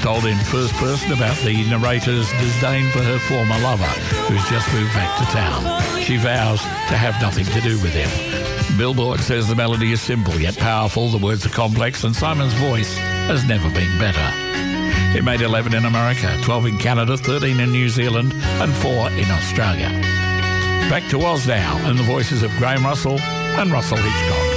told in first person about the narrator's disdain for her former lover, who's just moved back to town. She vows to have nothing to do with him. Billboard says the melody is simple yet powerful, the words are complex, and Simon's voice has never been better. It made 11 in America, 12 in Canada, 13 in New Zealand, and 4 in Australia. Back to Oz now, and the voices of Graham Russell and Russell Hitchcock.